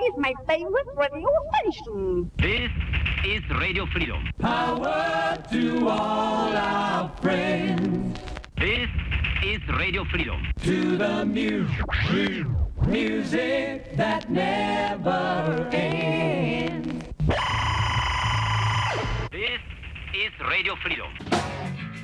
is my favorite radio station. This is Radio Freedom. Power to all our friends. This is Radio Freedom. To the music that never ends. This is Radio Freedom.